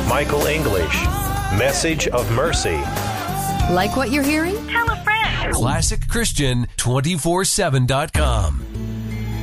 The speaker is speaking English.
Michael English, Message of Mercy. Like what you're hearing? Tell a friend. ClassicChristian247.com.